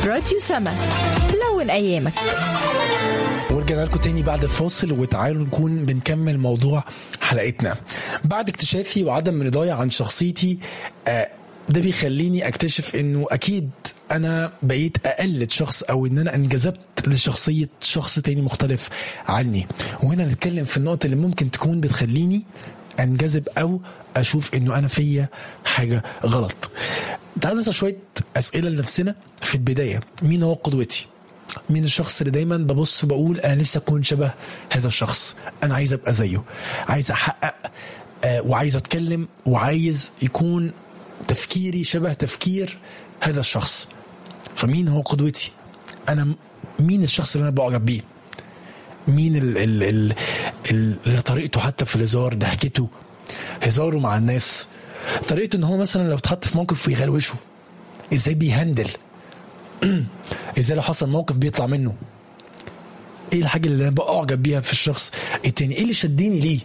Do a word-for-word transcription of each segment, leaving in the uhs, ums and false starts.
راديو سما، لون أيامك. ورجعنا لكم تاني بعد الفاصل، وتعالوا نكون بنكمل موضوع حلقتنا. بعد اكتشافي وعدم رضايا عن شخصيتي، آه ده بيخليني اكتشف انه اكيد انا بقيت اقلد شخص، او ان انا انجذبت لشخصية شخص تاني مختلف عني. وهنا نتكلم في النقطة اللي ممكن تكون بتخليني انجذب او اشوف انه انا فيا حاجة غلط. تعالوا نسأل شوية اسئلة لنفسنا في البداية. مين هو قدوتي؟ مين الشخص اللي دايما ببص وبقول انا نفسي اكون شبه هذا الشخص، انا عايز ابقى زيه، عايز احقق آه وعايز اتكلم، وعايز يكون تفكيري شبه تفكير هذا الشخص. فمين هو قدوتي؟ انا مين الشخص اللي انا بعجب بيه؟ مين ال ال ال ال طريقته حتى في الهزار، ضحكته، هزاره مع الناس، طريقته ان هو مثلا لو اتحط في موقف يغلوشه، ازاي بيهندل، ازاي لو حصل موقف بيطلع منه، ايه الحاجة اللي انا بعجب بيها في الشخص التاني، ايه اللي شدني ليه.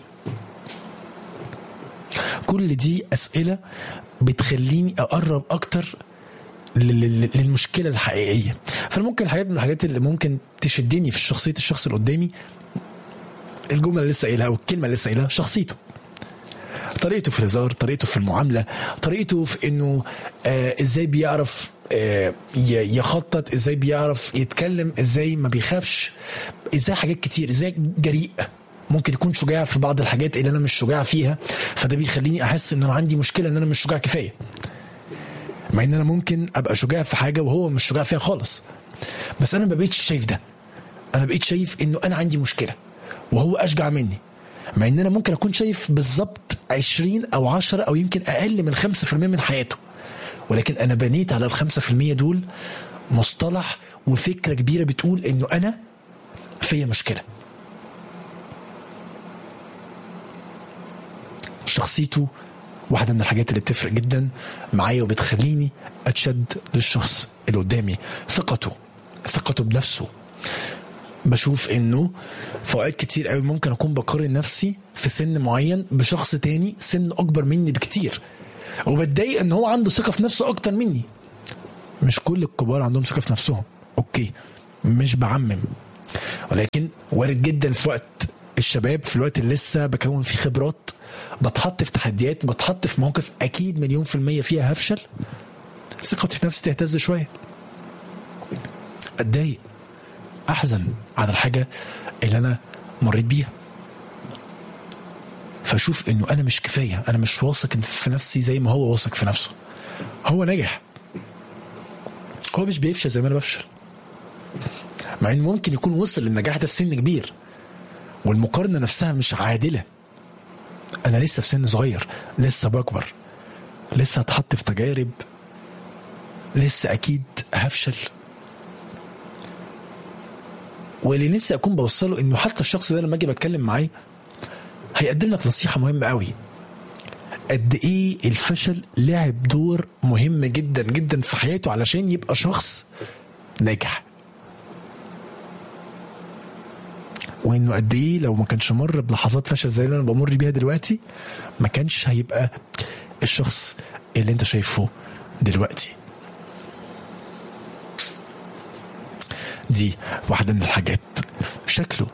كل دي اسئلة بتخليني اقرب اكتر للمشكلة الحقيقية. فممكن الحاجات من الحاجات اللي ممكن تشدني في شخصية الشخص اللي قدامي، الجملة اللي لسه قايلها والكلمة اللي لسه قايلها، شخصيته، طريقته في الهزار، طريقته في المعاملة، طريقته في انه آه ازاي بيعرف آه يخطط، ازاي بيعرف يتكلم، ازاي ما بيخافش، ازاي حاجات كتير، ازاي جريء، ممكن يكون شجاع في بعض الحاجات اللي انا مش شجاع فيها. فده بيخليني احس ان انا عندي مشكلة، ان انا مش شجاع كفاية، مع ان انا ممكن ابقى شجاع في حاجة وهو مش شجاع فيها خالص. بس انا ما بقيتش شايف ده، انا بقيت شايف انه انا عندي مشكلة وهو اشجع مني، مع ان انا ممكن اكون شايف بالظبط عشرين او عشرة او يمكن اقل من خمسة في المية من حياته، ولكن انا بنيت على الخمسة في المية دول مصطلح وفكرة كبيرة بتقول انه انا فيا مشكلة. شخصيته واحدة من الحاجات اللي بتفرق جدا معايا وبتخليني اتشد للشخص اللي قدامي. ثقته، ثقته بنفسه. بشوف انه في اوقات كتير قوي ممكن اكون بقارن نفسي في سن معين بشخص تاني سن اكبر مني بكتير، وبتضايق ان هو عنده ثقة في نفسه اكتر مني. مش كل الكبار عندهم ثقة في نفسهم، اوكي، مش بعمم، ولكن وارد جدا في وقت الشباب، في الوقت اللي لسه بكون فيه خبرات، بتحط في تحديات، بتحط في موقف اكيد مليون في المية فيها هفشل، ثقتي في نفسي تهتز شوية، اتضايق، احزن على الحاجة اللي انا مريت بيها. فاشوف انه انا مش كفاية، انا مش واثق في نفسي زي ما هو واثق في نفسه. هو نجح، هو مش بيفشل زي ما انا بفشل، مع انه ممكن يكون وصل للنجاح ده في سن كبير، والمقارنة نفسها مش عادلة. انا لسه في سن صغير، لسه بكبر، لسه هتحط في تجارب، لسه اكيد هفشل. واللي نفسي اكون بوصله انه حتى الشخص ده لما اجي بتكلم معاه هيقدم لك نصيحة مهمة قوي، قد ايه الفشل لعب دور مهم جدا جدا في حياته علشان يبقى شخص ناجح، وانه قد ايه لو ما كانش مر بلحظات فشل زي اللي انا بمر بيها دلوقتي ما كانش هيبقى الشخص اللي انت شايفه دلوقتي. دي واحدة من الحاجات. شكله،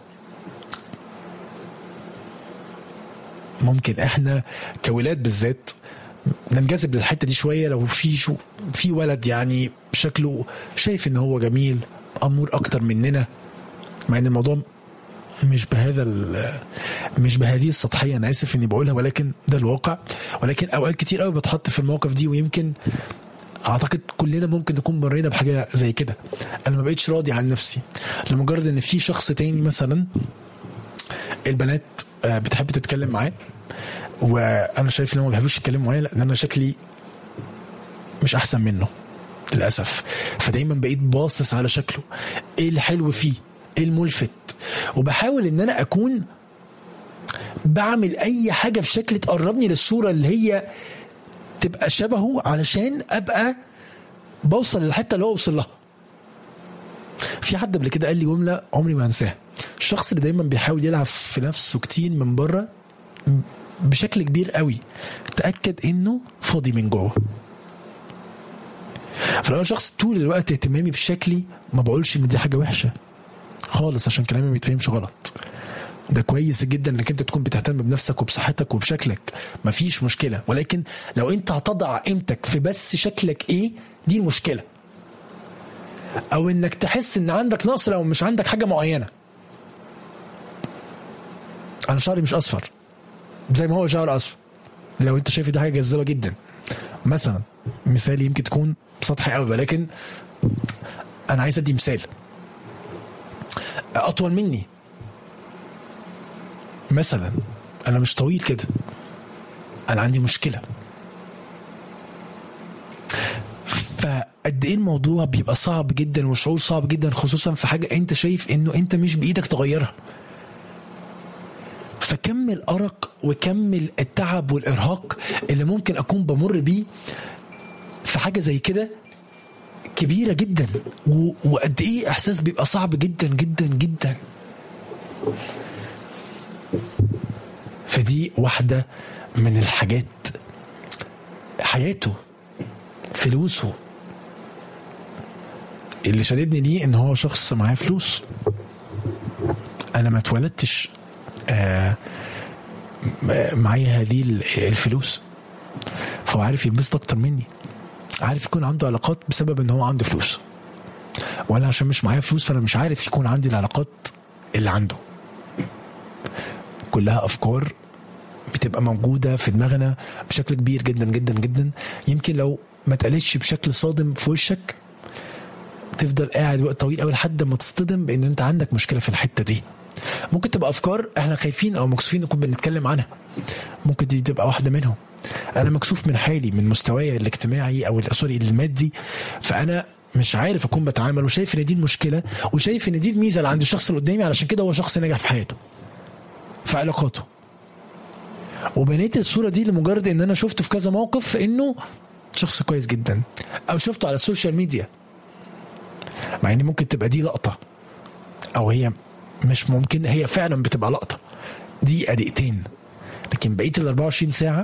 ممكن احنا كولاد بالذات ننجذب للحتة دي شوية. لو في شو في ولد يعني شكله شايف ان هو جميل، امور اكتر مننا، مع ان الموضوع مش بهذا مش بهذه السطحية، انا اسف اني بقولها، ولكن ده الواقع. ولكن اوقات كتير قوي بتحط في المواقف دي، ويمكن اعتقد كلنا ممكن نكون مرينا بحاجة زي كده. انا ما بقيتش راضي عن نفسي لمجرد ان في شخص تاني مثلا البنات بتحب تتكلم معاه، وانا شايف ان هم ما بيحبوش يتكلموا معايا لان انا شكلي مش احسن منه للاسف. فدايما بقيت باصص على شكله، ايه الحلو فيه، ايه الملفت، وبحاول ان انا اكون بعمل اي حاجة في شكل تقربني للصورة اللي هي تبقى شبهه علشان ابقى بوصل للحتة اللي هو وصل لها. في حد قبل كده قال لي جملة عمري ما هنساها: الشخص اللي دايما بيحاول يلعب في نفسه كتير من بره بشكل كبير قوي، تأكد انه فاضي من جوه. فلو شخص طول الوقت اهتمامي بشكلي، ما بقولش ان دي حاجه وحشه خالص عشان كلامي ما يتفهمش غلط. ده كويس جدا انك انت تكون بتهتم بنفسك وبصحتك وبشكلك، مفيش مشكله. ولكن لو انت هتضع قيمتك في بس شكلك ايه، دي المشكله. او انك تحس ان عندك نقص لو مش عندك حاجه معينه. انا شعري مش اصفر زي ما هو شعر اصفر، لو انت شايف دي حاجه جذابه جدا مثلا، مثال يمكن تكون سطحي قوي، ولكن انا عايز ادي مثال. اطول مني مثلا، انا مش طويل كده، انا عندي مشكله. فقد ايه الموضوع بيبقى صعب جدا وشعور صعب جدا، خصوصا في حاجه انت شايف انه انت مش بايدك تغيرها. فكمل أرق وكمل التعب والإرهاق اللي ممكن أكون بمر بيه في حاجة زي كده كبيرة جدا، وقد إيه إحساس بيبقى صعب جدا جدا جدا. فدي واحدة من الحاجات. حياته، فلوسه، اللي شددني ليه إن هو شخص معاه فلوس. أنا ما اتولدتش آه معايا هذه الفلوس، فهو عارف ينبسط اكتر مني، عارف يكون عنده علاقات بسبب ان هو عنده فلوس، وانا عشان مش معايا فلوس فانا مش عارف يكون عندي العلاقات اللي عنده. كلها افكار بتبقى موجودة في دماغنا بشكل كبير جدا جدا جدا، يمكن لو ما تقالش بشكل صادم في وشك تفضل قاعد وقت طويل قوي لحد ما تصطدم بان انت عندك مشكلة في الحتة دي. ممكن تبقى افكار احنا خايفين او مكسوفين نكون بنتكلم عنها، ممكن دي تبقى واحده منهم. انا مكسوف من حالي، من مستواي الاجتماعي او سوري المادي، فانا مش عارف اكون بتعامل، وشايف ان دي المشكله، وشايف ان دي الميزه اللي عند الشخص اللي قدامي، علشان كده هو شخص ناجح في حياته في علاقاته. وبنيت الصوره دي لمجرد ان انا شفته في كذا موقف انه شخص كويس جدا، او شفته على السوشيال ميديا، مع ان ممكن تبقى دي لقطه، او هي مش ممكن، هي فعلا بتبقى لقطة دي دقيقتين، لكن بقية ال أربعة وعشرين ساعة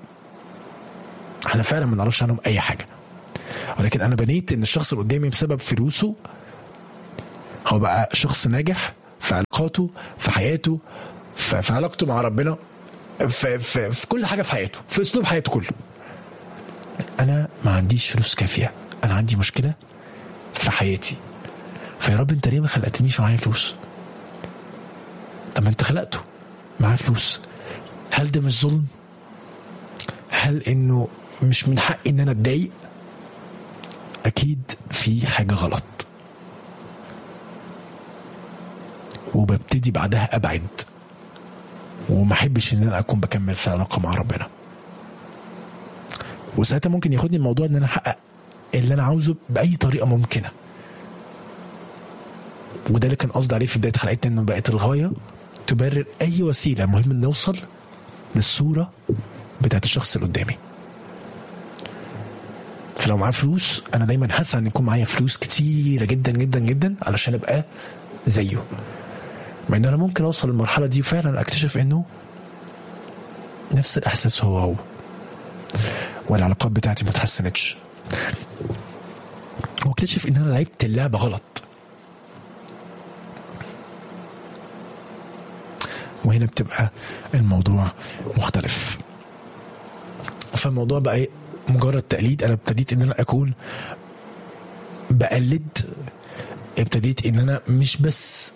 احنا فعلا ما نعرفش عنهم اي حاجة. ولكن انا بنيت ان الشخص اللي قدامي بسبب فلوسه هو بقى شخص ناجح في علاقاته، في حياته، في علاقته مع ربنا، في, في, في كل حاجة في حياته، في اسلوب حياته كله. انا ما عنديش فلوس كافية، انا عندي مشكلة في حياتي، فيا رب انت ليه ما خلقتنيش معايا فلوس؟ طب انت خلقته معاه فلوس، هل ده مش ظلم؟ هل انه مش من حقي ان انا اتضايق؟ اكيد في حاجة غلط، وببتدي بعدها ابعد، وما احبش ان انا اكون بكمل في علاقة مع ربنا. وساعتها ممكن ياخدني الموضوع ان انا احقق اللي انا عاوزه باي طريقة ممكنة، وده اللي كان قصدي عليه في بداية حلقتنا، انه بقت الغاية تبرر اي وسيلة، مهم ان نوصل للصورة بتاعت الشخص اللي قدامي. فلو معاه فلوس انا دايما هسعى ان يكون معايا فلوس كتيرة جدا جدا جدا علشان ابقى زيه، مع ان انا ممكن اوصل للمرحلة دي فعلا اكتشف انه نفس الاحساس هو هو، والعلاقات بتاعتي ما تحسنتش، واكتشف ان انا لعبت اللعبة غلط. وهنا بتبقى الموضوع مختلف. فالموضوع بقى مجرد تقليد. انا ابتديت ان انا اكون بقلد، ابتديت ان انا مش بس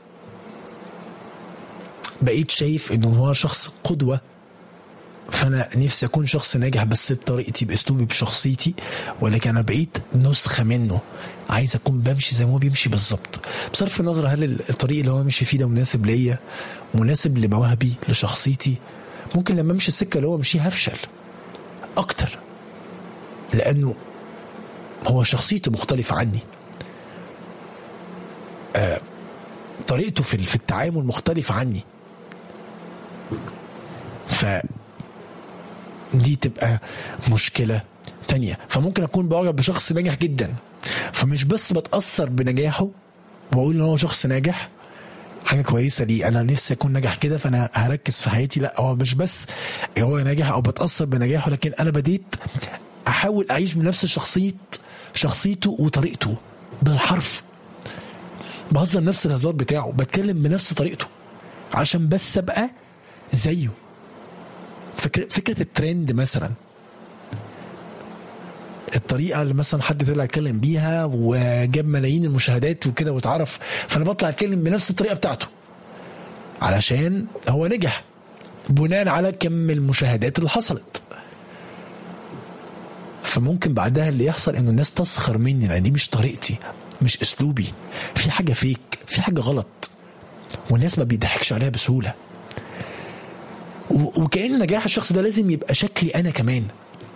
بقيت شايف انه هو شخص قدوة، فانا نفسي اكون شخص ناجح بس بطريقتي، باسلوبي، بشخصيتي، ولكن انا بقيت نسخة منه، عايز اكون بمشي زي ما هو بيمشي بالظبط، بصرف النظر هل الطريق اللي هو مشي فيه ده مناسب ليا، مناسب لمواهبي، لشخصيتي. ممكن لما امشي السكة اللي هو مشي هفشل اكتر، لانه هو شخصيته مختلفة عني، آه طريقته في في التعامل مختلفة عني، ف دي تبقى مشكلة تانية. فممكن أكون بعجب بشخص ناجح جدا، فمش بس بتأثر بنجاحه وأقول إن هو شخص ناجح، حاجة كويسة لي، أنا نفسي أكون ناجح كده فأنا هركز في حياتي. لا، هو مش بس هو ناجح أو بتأثر بنجاحه، لكن أنا بديت أحاول أعيش بنفس شخصية شخصيته وطريقته بالحرف، بهزر نفس الهزار بتاعه، بتكلم بنفس طريقته عشان بس ابقى زيه. فكرة, فكرة الترند مثلا، الطريقة اللي مثلا حد طلع يتكلم بيها وجاب ملايين المشاهدات وكده واتعرف، فانا بطلع اتكلم بنفس الطريقة بتاعته علشان هو نجح بناء على كم المشاهدات اللي حصلت. فممكن بعدها اللي يحصل انه الناس تسخر مني لان دي مش طريقتي، مش اسلوبي، في حاجة فيك، في حاجة غلط، والناس ما بيضحكش عليها بسهولة. وكأن نجاح الشخص ده لازم يبقى شكلي انا كمان.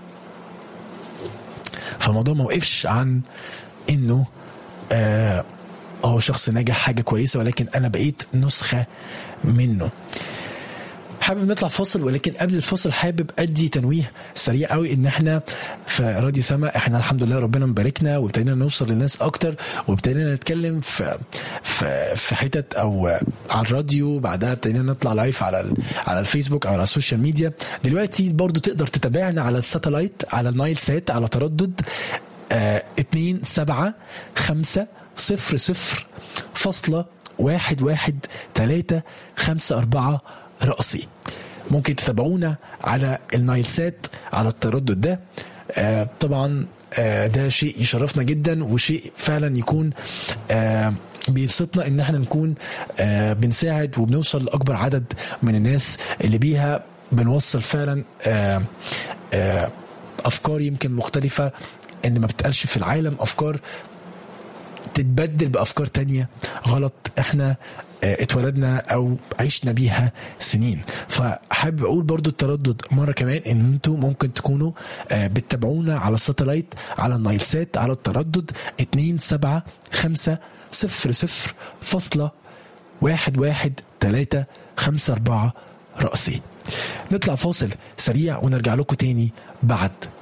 فالموضوع ما وقفش عن انه آه هو شخص ناجح حاجة كويسة، ولكن انا بقيت نسخة منه. حابب نطلع فاصل، ولكن قبل الفاصل حابب ادي تنويه سريع قوي ان احنا في راديو سما احنا الحمد لله ربنا مباركنا وابتدينا نوصل للناس اكتر، وابتدينا نتكلم في في في حتت او على الراديو، بعدها ابتدينا نطلع لايف على على الفيسبوك او على السوشيال ميديا. دلوقتي برضو تقدر تتابعنا على الساتلايت على النايل سات على تردد اه اتنين سبعة خمسة صفر صفر فاصلة واحد واحد تلاتة خمسة أربعة رأسي. ممكن تتابعونا على النايل سات على التردد ده. آه طبعا آه ده شيء يشرفنا جدا، وشيء فعلا يكون آه بيبسطنا ان احنا نكون آه بنساعد وبنوصل لأكبر عدد من الناس اللي بيها بنوصل فعلا آه آه أفكار يمكن مختلفة ان ما بتقالش في العالم، أفكار تتبدل بأفكار تانية غلط احنا اتولدنا او عشنا بيها سنين. فحابب اقول برضو التردد مرة كمان ان انتوا ممكن تكونوا بتتابعونا على الساتلايت على النايل سات على التردد اتنين سبعة خمسة صفر صفر فاصلة واحد واحد تلاتة خمسة أربعة رأسي. نطلع فاصل سريع ونرجع لكم تاني بعد